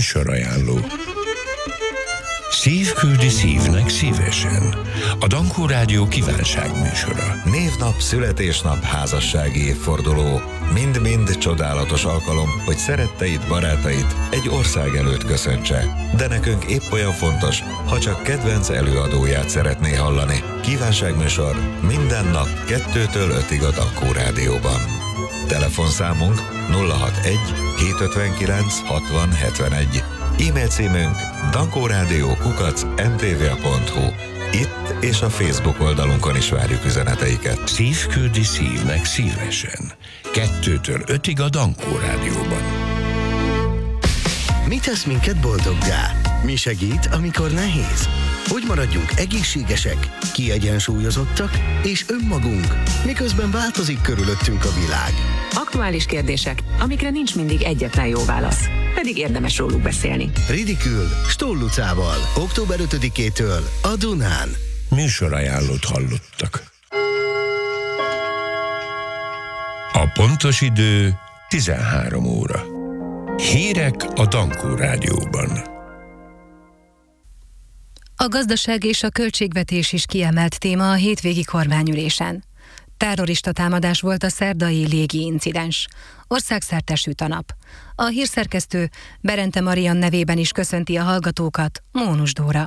Műsorajánló. Szív küldi szívnek szívesen. A Dankó Rádió kívánságműsora. Névnap, születésnap, házassági évforduló. Mind-mind csodálatos alkalom, hogy szeretteid, barátaid egy ország előtt köszöntse. De nekünk épp olyan fontos, ha csak kedvenc előadóját szeretné hallani. Kívánságműsor minden nap 2-től 5-ig a Dankó Rádióban. Telefonszámunk 061 759 60 71. E-mail címünk dankoradio@mtva.hu. Itt és a Facebook oldalunkon is várjuk üzeneteiket. Szív küldi szívnek szívesen. 2-től 5-ig a Dankó Rádióban. Mi tesz minket boldoggá? Mi segít, amikor nehéz? Hogy maradjunk egészségesek, kiegyensúlyozottak és önmagunk, miközben változik körülöttünk a világ. Aktuális kérdések, amikre nincs mindig egyetlen jó válasz, pedig érdemes róluk beszélni. Ridikül Stoll Lucával, október 5-től a Dunán. Műsorajánlót hallottak. A pontos idő 13 óra. Hírek a Dankó Rádióban. A gazdaság és a költségvetés is kiemelt téma a hétvégi kormányülésen. Terrorista támadás volt a szerdai légi incidens. Országszerte süt a nap. A hírszerkesztő Berente Marian nevében is köszönti a hallgatókat, Mónus Dóra.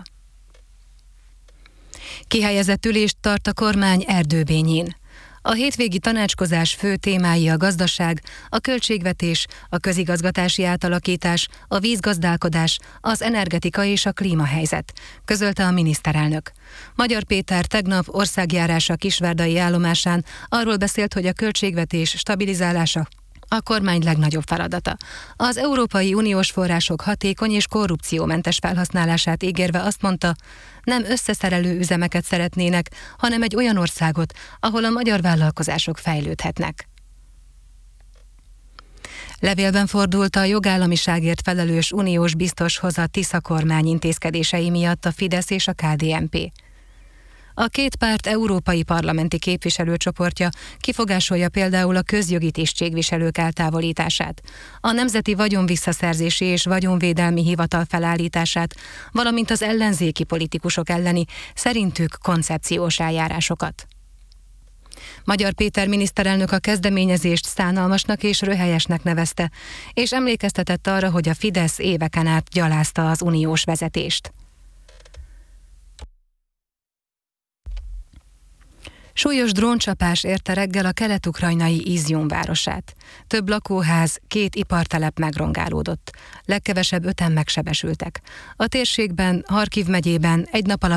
Kihelyezett ülést tart a kormány Erdőbényén. A hétvégi tanácskozás fő témái a gazdaság, a költségvetés, a közigazgatási átalakítás, a vízgazdálkodás, az energetika és a klímahelyzet, közölte a miniszterelnök. Magyar Péter tegnap országjárása Kisvárdai állomásán arról beszélt, hogy a költségvetés stabilizálása a kormány legnagyobb feladata. Az Európai Uniós források hatékony és korrupciómentes felhasználását ígérve azt mondta, nem összeszerelő üzemeket szeretnének, hanem egy olyan országot, ahol a magyar vállalkozások fejlődhetnek. Levélben fordult a jogállamiságért felelős uniós biztoshoz a Tisza kormány intézkedései miatt a Fidesz és a KDNP. A két párt európai parlamenti képviselőcsoportja kifogásolja például a közjogi tisztségviselők eltávolítását, a Nemzeti Vagyonvisszaszerzési és Vagyonvédelmi Hivatal felállítását, valamint az ellenzéki politikusok elleni, szerintük koncepciós eljárásokat. Magyar Péter miniszterelnök a kezdeményezést szánalmasnak és röhelyesnek nevezte, és emlékeztetett arra, hogy a Fidesz éveken át gyalázta az uniós vezetést. Súlyos dróncsapás érte reggel a kelet-ukrajnai Izjum városát. Több lakóház, 2 ipartelep megrongálódott. Legkevesebb 5-en megsebesültek. A térségben, Harkiv megyében egy nap alatt